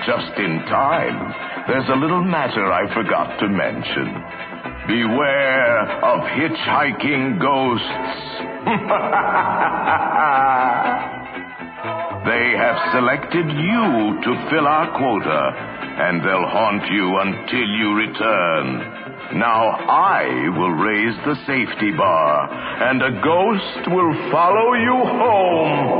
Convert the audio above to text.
Just in time. There's a little matter I forgot to mention. Beware of hitchhiking ghosts. They have selected you to fill our quota, and they'll haunt you until you return. Now I will raise the safety bar, and a ghost will follow you home.